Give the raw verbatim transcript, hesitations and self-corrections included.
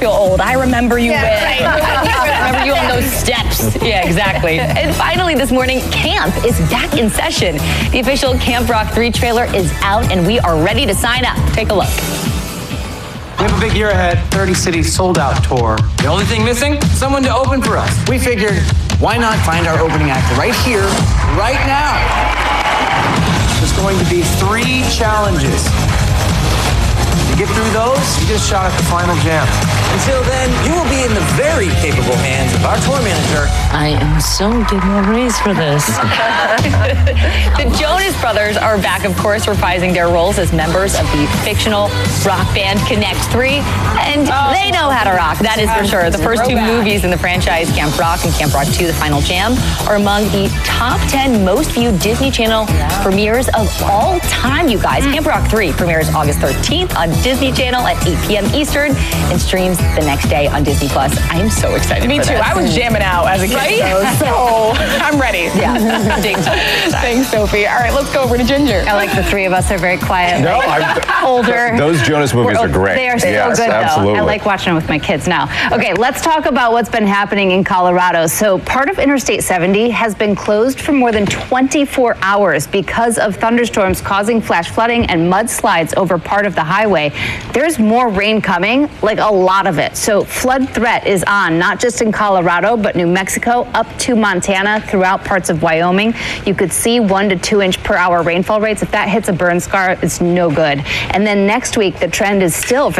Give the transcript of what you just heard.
feel old. I remember you Yeah, with. right. I remember you on those steps. Yeah, exactly. And finally this morning, camp is back in session. The official Camp Rock three trailer is out and we are ready to sign up. Take a look. We have a big year ahead, thirty cities sold out tour. The only thing missing, someone to open for us. We figured, why not find our opening act right here, right now? There's going to be three challenges. To get through those, you get a shot at the final jam. Until then, you will be in the very capable hands of our tour manager. I am so getting a raise for this. The Jonas Brothers are back, of course, reprising their roles as members of the fictional rock band Connect three, and oh, they know how to rock, that is for sure. The first two movies in the franchise, Camp Rock and Camp Rock two, The Final Jam, are among the top ten most viewed Disney Channel premieres of all time, you guys. Mm. Camp Rock three premieres August thirteenth on Disney Channel at eight p m Eastern and streams the next day on Disney Plus. I am so excited Me for too. this. I was jamming out as a kid, Right? though, so I'm ready. Yeah. Thanks, Sophie. All right, let's go over to Ginger. I like the three of us are very quiet. No, I'm, older. Those Jonas movies are great. They are so yes, good, though. absolutely. I like watching them with my kids now. Okay, let's talk about what's been happening in Colorado. So part of Interstate seventy has been closed for more than twenty-four hours because of thunderstorms causing flash flooding and mudslides over part of the highway. There's more rain coming, like a lot of it. So flood threat is on, not just in Colorado, but New Mexico up to Montana, throughout parts of Wyoming. You could see one to two inch per hour rainfall rates. If that hits a burn scar, it's no good. And then next week, the trend is still for